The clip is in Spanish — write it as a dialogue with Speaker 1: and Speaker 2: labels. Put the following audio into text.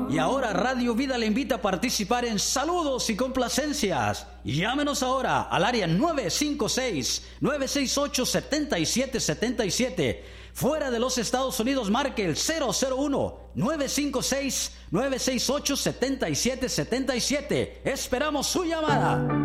Speaker 1: Y ahora Radio Vida le invita a participar en saludos y complacencias. Llámenos ahora al área 956-968-7777. Fuera de los Estados Unidos, marque el 001-956-968-7777. Esperamos su llamada.